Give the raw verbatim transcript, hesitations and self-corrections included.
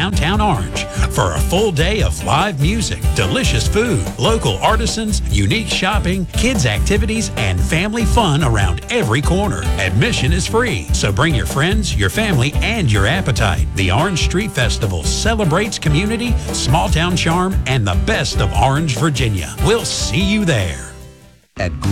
downtown Orange for a full day of live music, delicious food, local artisans, unique shopping, kids' activities, and family fun around every corner. Admission is free, so bring your friends, your family, and your appetite. The Orange Street Festival celebrates community, small town charm, and the best of Orange, Virginia. We'll see you there. At